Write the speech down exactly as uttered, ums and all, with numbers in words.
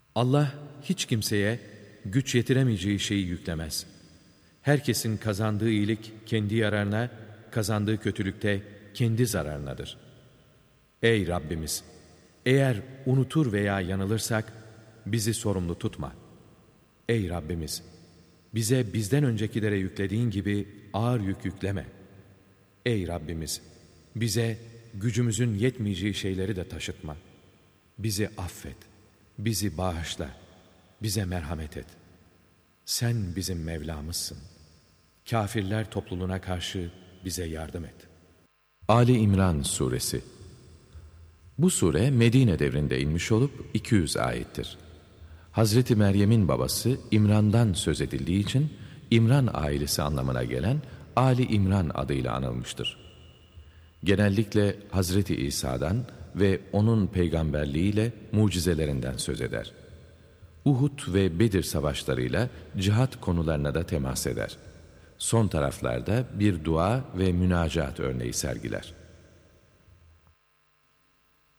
Allah hiç kimseye güç yetiremeyeceği şeyi yüklemez. Herkesin kazandığı iyilik kendi yararına, kazandığı kötülükte kendi zararınadır. Ey Rabbimiz! Eğer unutur veya yanılırsak bizi sorumlu tutma. Ey Rabbimiz! Bize bizden öncekilere yüklediğin gibi ağır yük yükleme. Ey Rabbimiz! Bize gücümüzün yetmeyeceği şeyleri de taşıtma. Bizi affet, bizi bağışla, bize merhamet et. Sen bizim Mevlamızsın. Kafirler topluluğuna karşı bize yardım et. Ali İmran Suresi. Bu sure Medine devrinde inmiş olup iki yüz ayettir. Hazreti Meryem'in babası İmran'dan söz edildiği için İmran ailesi anlamına gelen Ali İmran adıyla anılmıştır. Genellikle Hazreti İsa'dan ve onun peygamberliğiyle mucizelerinden söz eder. Uhud ve Bedir savaşlarıyla cihat konularına da temas eder. Son taraflarda bir dua ve münacat örneği sergiler.